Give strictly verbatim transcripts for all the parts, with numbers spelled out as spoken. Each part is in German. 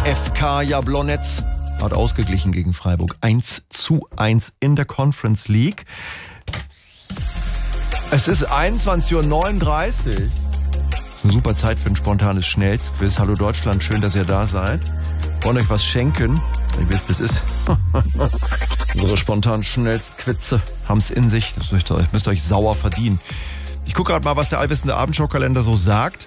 F K Jablonec hat ausgeglichen gegen Freiburg. eins zu eins in der Conference League. Es ist einundzwanzig Uhr neununddreißig. Das ist eine super Zeit für ein spontanes Schnellstquiz. Hallo Deutschland, schön, dass ihr da seid. Wollen euch was schenken? Ihr wisst, wie es ist. Unsere spontanen Schnellstquizze haben es in sich. Das müsst ihr, euch, müsst ihr euch sauer verdienen. Ich gucke gerade mal, was der allwissende Abendschau-Kalender so sagt.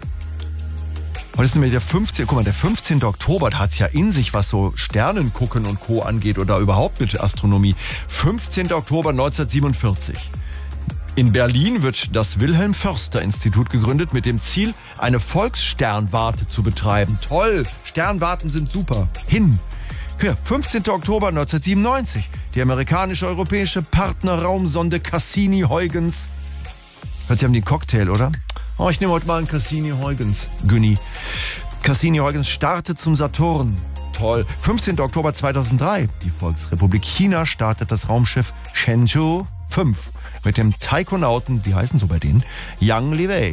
Heute ist nämlich der fünfzehnte. Guck mal, der fünfzehnte Oktober, da hat es ja in sich, was so Sternengucken und Co. angeht oder überhaupt mit Astronomie. fünfzehnte Oktober neunzehnhundertsiebenundvierzig. In Berlin wird das Wilhelm-Förster-Institut gegründet mit dem Ziel, eine Volkssternwarte zu betreiben. Toll, Sternwarten sind super. Hin. Ja, fünfzehnte Oktober neunzehnhundertsiebenundneunzig. Die amerikanische-europäische Partnerraumsonde Cassini-Huygens. Hört, Sie haben den Cocktail, oder? Oh, ich nehme heute mal einen Cassini-Huygens. Günni. Cassini-Huygens startet zum Saturn. Toll. fünfzehnte Oktober zweitausenddrei. Die Volksrepublik China startet das Raumschiff Shenzhou fünf. Mit dem Taikonauten, die heißen so bei denen, Yang Liwei.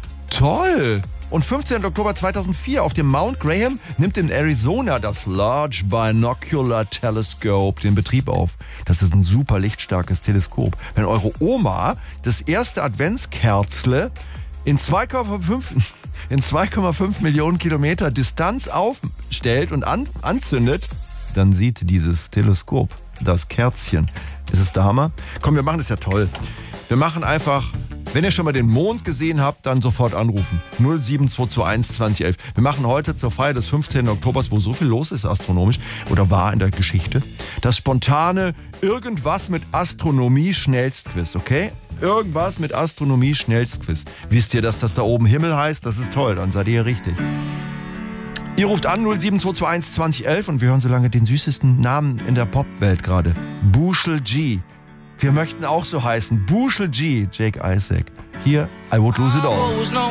Toll! Und fünfzehnten Oktober zweitausendvier auf dem Mount Graham nimmt in Arizona das Large Binocular Telescope den Betrieb auf. Das ist ein super lichtstarkes Teleskop. Wenn eure Oma das erste Adventskerzle in zwei Komma fünf in zwei Komma fünf Millionen Kilometer Distanz aufstellt und an, anzündet, dann sieht dieses Teleskop das Kerzchen. Ist es der Hammer? Komm, wir machen das ja toll. Wir machen einfach, wenn ihr schon mal den Mond gesehen habt, dann sofort anrufen. null sieben zwei zwei eins zwanzig elf. Wir machen heute zur Feier des fünfzehnten Oktobers, wo so viel los ist astronomisch oder war in der Geschichte, das spontane Irgendwas mit Astronomie Schnellstquiz, okay? Irgendwas mit Astronomie Schnellstquiz. Wisst ihr, dass das da oben Himmel heißt? Das ist toll, dann seid ihr richtig. Ihr ruft an null sieben zwei zwei eins zwanzig elf und wir hören so lange den süßesten Namen in der Popwelt gerade. Bushel G. Wir möchten auch so heißen. Bushel G. Jake Isaac. Hier, I Would Lose It All.